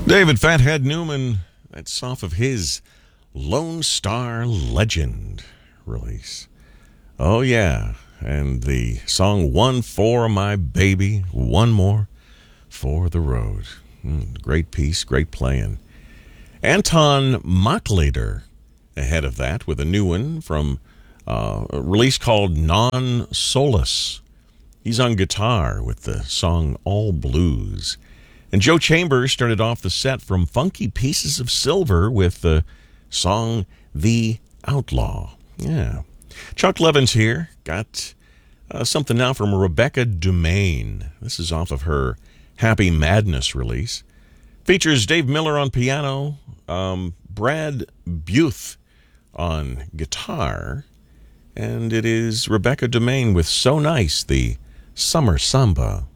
David Fathead Newman, that's off of his Lone Star Legend release. Oh, yeah. And the song One for My Baby, One More for the Road. Great piece, great playing. Anton Mochlader ahead of that with a new one from a release called Non Solus. He's on guitar with the song All Blues. And Joe Chambers started off the set from Funky Pieces of Silver with the song The Outlaw. Yeah. Chuck Levin's here. Got something now from Rebecca Dumaine. This is off of her Happy Madness release. Features Dave Miller on piano, Brad Buth on guitar, and it is Rebecca Dumaine with So Nice, the Summer Samba.